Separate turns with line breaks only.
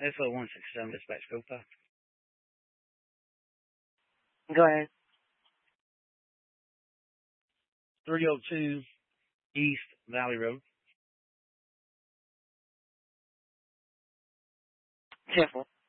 FO 167 dispatch Cooper.
Go ahead.
302 East Valley Road.
10-4.